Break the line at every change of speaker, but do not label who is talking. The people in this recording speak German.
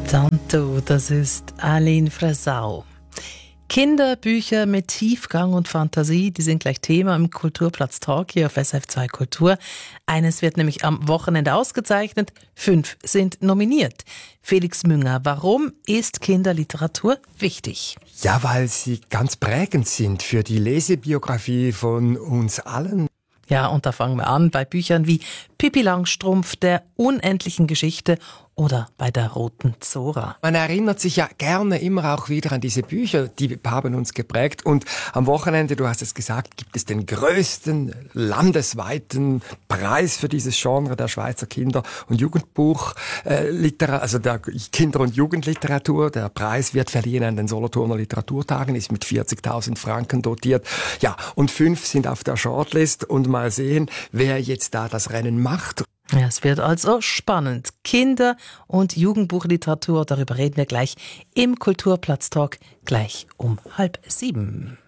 Tanto, das ist Aline Fresau. Kinderbücher mit Tiefgang und Fantasie, die sind gleich Thema im Kulturplatz Talk hier auf SRF2 Kultur. Eines wird nämlich am Wochenende ausgezeichnet, 5 sind nominiert. Felix Münger, warum ist Kinderliteratur wichtig?
Ja, weil sie ganz prägend sind für die Lesebiografie von uns allen.
Ja, und da fangen wir an bei Büchern wie Pippi Langstrumpf, der unendlichen Geschichte oder bei der Roten Zora.
Man erinnert sich ja gerne immer auch wieder an diese Bücher, die haben uns geprägt. Und am Wochenende, du hast es gesagt, gibt es den größten landesweiten Preis für dieses Genre der Schweizer Kinder- und Jugendbuchliteratur, also der Kinder- und Jugendliteratur. Der Preis wird verliehen an den Solothurner Literaturtagen, ist mit 40.000 Franken dotiert. Ja, und 5 sind auf der Shortlist und mal sehen, wer jetzt da das Rennen macht.
Ja, es wird also spannend. Kinder- und Jugendbuchliteratur, darüber reden wir gleich im Kulturplatz-Talk, gleich um 6:30.